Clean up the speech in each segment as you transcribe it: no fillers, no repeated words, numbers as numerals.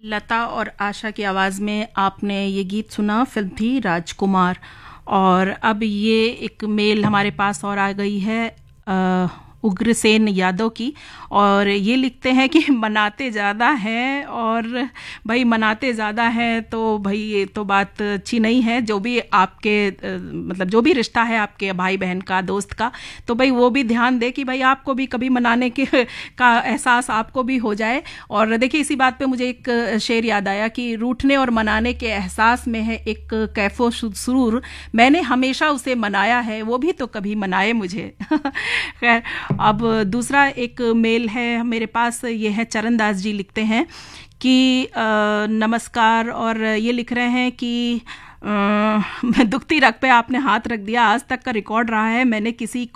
लता और आशा की आवाज़ में आपने ये गीत सुना, फिल्म थी राजकुमार। और अब ये एक मेल हमारे पास और आ गई है उग्रसेन यादव की, और ये लिखते हैं कि मनाते ज़्यादा हैं, और भाई मनाते ज़्यादा हैं तो भाई ये तो बात अच्छी नहीं है। जो भी आपके मतलब जो भी रिश्ता है आपके भाई बहन का, दोस्त का, तो भाई वो भी ध्यान दे कि भाई आपको भी कभी मनाने के का एहसास आपको भी हो जाए। और देखिए इसी बात पे मुझे एक शेर याद आया कि रूठने और मनाने के एहसास में है एक कैफो सुरूर, मैंने हमेशा उसे मनाया है, वो भी तो कभी मनाए मुझे। खैर, अब दूसरा एक मेल है मेरे पास, ये है चरणदास जी लिखते हैं कि नमस्कार, और ये लिख रहे हैं कि मैं दुखती रग पे आपने हाथ रख दिया, आज तक का रिकॉर्ड रहा है, मैं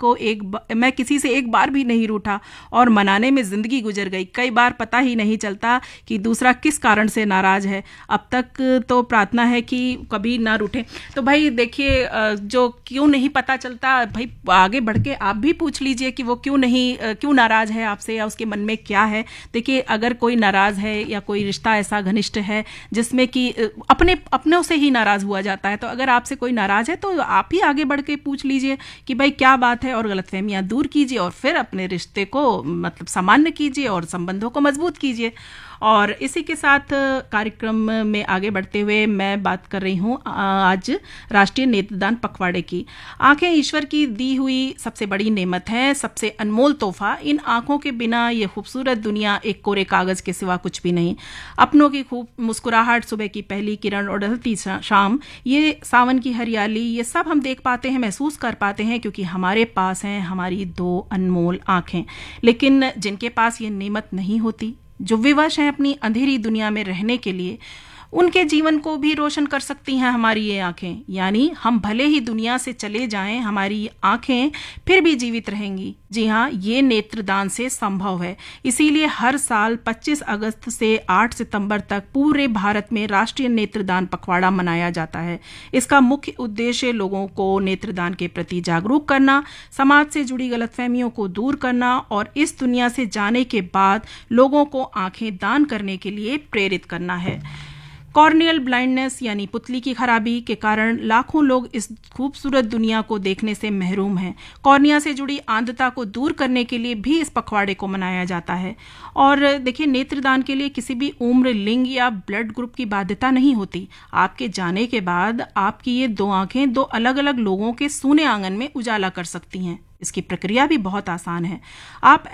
किसी से एक बार भी नहीं रूठा और मनाने में ज़िंदगी गुजर गई, कई बार पता ही नहीं चलता कि दूसरा किस कारण से नाराज़ है, अब तक तो प्रार्थना है कि कभी ना रूठे। तो भाई देखिए, जो क्यों नहीं पता चलता, भाई आगे बढ़ के आप भी पूछ लीजिए कि वो क्यों नाराज़ है आपसे, या उसके मन में क्या है। देखिए अगर कोई नाराज़ है या कोई रिश्ता ऐसा घनिष्ठ है जिसमें कि अपनों से ही नाराज़ हुआ जाता है, तो अगर आपसे कोई नाराज है तो आप ही आगे बढ़ के पूछ लीजिए कि भाई क्या बात है, और गलतफहमियां दूर कीजिए और फिर अपने रिश्ते को मतलब सामान्य कीजिए और संबंधों को मजबूत कीजिए। और इसी के साथ कार्यक्रम में आगे बढ़ते हुए मैं बात कर रही हूँ आज राष्ट्रीय नेत्रदान पखवाड़े की। आंखें ईश्वर की दी हुई सबसे बड़ी नेमत है, सबसे अनमोल तोहफा। इन आंखों के बिना ये खूबसूरत दुनिया एक कोरे कागज के सिवा कुछ भी नहीं। अपनों की खूब मुस्कुराहट, सुबह की पहली किरण और ढलती शाम, ये सावन की हरियाली, ये सब हम देख पाते हैं, महसूस कर पाते हैं, क्योंकि हमारे पास हैं हमारी दो अनमोल आंखें। लेकिन जिनके पास ये नेमत नहीं होती, जो विवश हैं अपनी अंधेरी दुनिया में रहने के लिए, उनके जीवन को भी रोशन कर सकती हैं हमारी ये आंखें। यानी हम भले ही दुनिया से चले जाएं, हमारी आंखें फिर भी जीवित रहेंगी। जी हाँ, ये नेत्रदान से संभव है। इसीलिए हर साल 25 अगस्त से 8 सितंबर तक पूरे भारत में राष्ट्रीय नेत्रदान पखवाड़ा मनाया जाता है। इसका मुख्य उद्देश्य लोगों को नेत्रदान के प्रति जागरूक करना, समाज से जुड़ी गलतफहमियों को दूर करना और इस दुनिया से जाने के बाद लोगों को आंखें दान करने के लिए प्रेरित करना है। कॉर्नियल ब्लाइंडनेस यानी पुतली की खराबी के कारण लाखों लोग इस खूबसूरत दुनिया को देखने से महरूम हैं। कॉर्निया से जुड़ी अंधता को दूर करने के लिए भी इस पखवाड़े को मनाया जाता है। और देखिए, नेत्रदान के लिए किसी भी उम्र, लिंग या ब्लड ग्रुप की बाध्यता नहीं होती। आपके जाने के बाद आपकी ये दो आंखें दो अलग अलग लोगों के सूने आंगन में उजाला कर सकती हैं। इसकी प्रक्रिया भी बहुत आसान है। आप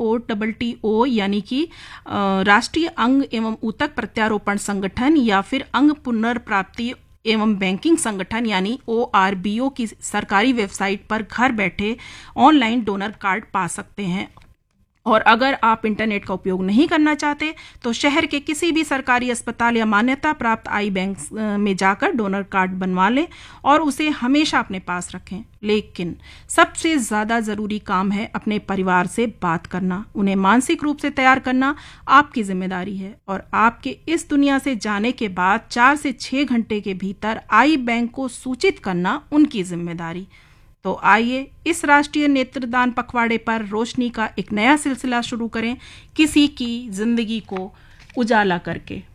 NOTTO यानी कि राष्ट्रीय अंग एवं ऊतक प्रत्यारोपण संगठन या फिर अंग पुनर्प्राप्ति एवं बैंकिंग संगठन यानी ORBO की सरकारी वेबसाइट पर घर बैठे ऑनलाइन डोनर कार्ड पा सकते हैं। और अगर आप इंटरनेट का उपयोग नहीं करना चाहते तो शहर के किसी भी सरकारी अस्पताल या मान्यता प्राप्त आई बैंक में जाकर डोनर कार्ड बनवा लें और उसे हमेशा अपने पास रखें। लेकिन सबसे ज़्यादा ज़रूरी काम है अपने परिवार से बात करना। उन्हें मानसिक रूप से तैयार करना आपकी जिम्मेदारी है। और आपके इस दुनिया से जाने के बाद 4 से 6 घंटे के भीतर आई बैंक को सूचित करना उनकी जिम्मेदारी। तो आइए इस राष्ट्रीय नेत्रदान पखवाड़े पर रोशनी का एक नया सिलसिला शुरू करें, किसी की जिंदगी को उजाला करके।